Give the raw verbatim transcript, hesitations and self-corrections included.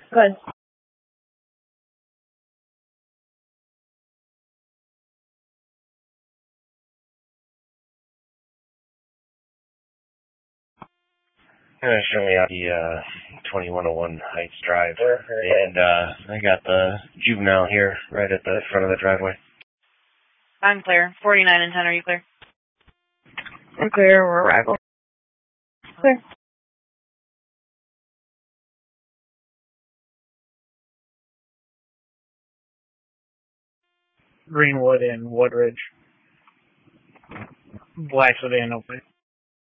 Good. Gonna show me out the uh, twenty-one oh one Heights Drive, and uh, I got the juvenile here right at the front of the driveway. I'm clear. forty-nine and ten, are you clear? I'm clear. We're arrival. Clear. Greenwood and Woodridge. Black sedan, open.